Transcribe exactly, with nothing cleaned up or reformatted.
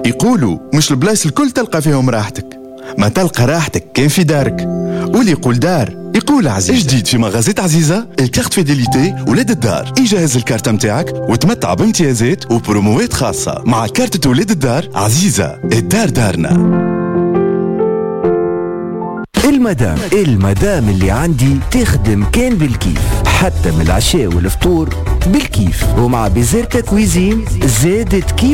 يقولوا مش البلايص الكل تلقى فيهم راحتك، ما تلقى راحتك كان في دارك. واللي يقول دار يقول عزيزة. جديد في مغازات عزيزة، الكارت فيديليتي ولاد الدار. يجهز الكارت متاعك وتمتع بامتيازات وبروموات خاصة مع كارت ولاد الدار. عزيزة، الدار دارنا. المدام المدام اللي عندي تخدم كان بالكيف، حتى من العشاء والفطور بالكيف، ومع بيزيرتا كويزين زادت كيف